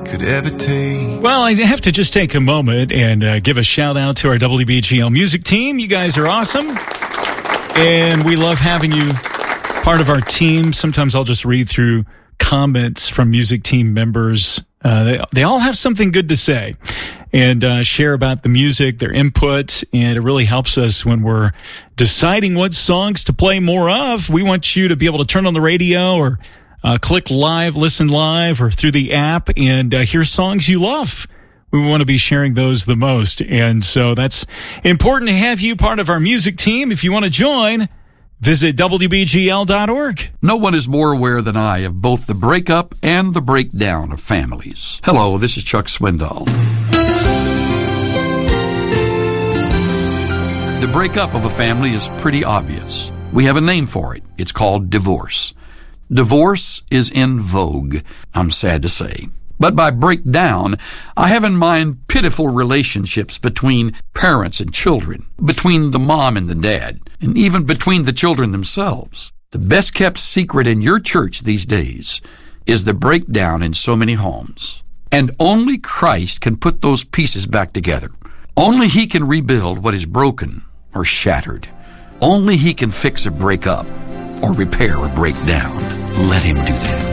could ever take. Well, I have to just take a moment and give a shout out to our WBGL music team. You guys are awesome. And we love having you part of our team. Sometimes I'll just read through comments from music team members. They all have something good to say and share about the music, their input, and it really helps us when we're deciding what songs to play more of. We want you to be able to turn on the radio or click live, listen live, or through the app and hear songs you love. We want to be sharing those the most. And so that's important to have you part of our music team. If you want to join, visit WBGL.org. No one is more aware than I of both the breakup and the breakdown of families. Hello, this is Chuck Swindoll. The breakup of a family is pretty obvious. We have a name for it. It's called divorce. Divorce is in vogue, I'm sad to say. But by breakdown, I have in mind pitiful relationships between parents and children, between the mom and the dad, and even between the children themselves. The best kept secret in your church these days is the breakdown in so many homes. And only Christ can put those pieces back together. Only He can rebuild what is broken or shattered. Only He can fix a breakup or repair a breakdown. Let Him do that.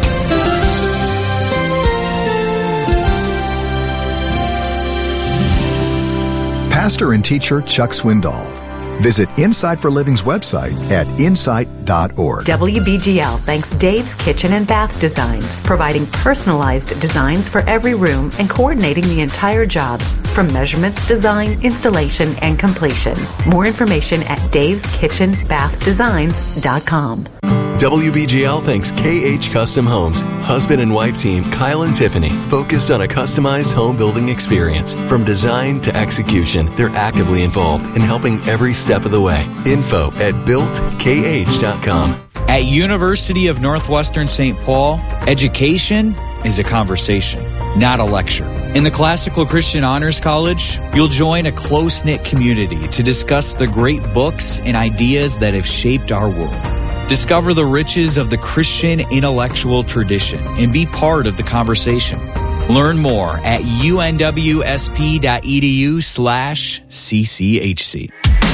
Pastor and teacher Chuck Swindoll. Visit Insight for Living's website at insight.org. WBGL thanks Dave's Kitchen and Bath Designs, providing personalized designs for every room and coordinating the entire job, from measurements, design, installation, and completion. More information at daveskitchenbathdesigns.com. WBGL thanks KH Custom Homes. Husband and wife team Kyle and Tiffany focused on a customized home building experience. From design to execution, they're actively involved in helping every step of the way. Info at builtkh.com. At University of Northwestern St. Paul, education is a conversation, not a lecture. In the Classical Christian Honors College, you'll join a close-knit community to discuss the great books and ideas that have shaped our world. Discover the riches of the Christian intellectual tradition and be part of the conversation. Learn more at unwsp.edu/cchc.